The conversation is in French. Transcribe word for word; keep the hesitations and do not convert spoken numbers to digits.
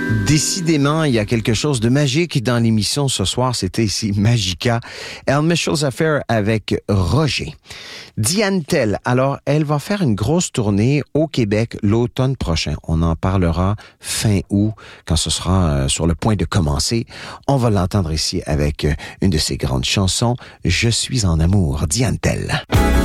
Décidément, il y a quelque chose de magique dans l'émission ce soir. C'était ici Magica. Elle Mitchell's Affair avec Roger. Diane Tell, alors, elle va faire une grosse tournée au Québec l'automne prochain. On en parlera fin août, quand ce sera euh, sur le point de commencer. On va l'entendre ici avec euh, une de ses grandes chansons, « Je suis en amour », Diane Tell.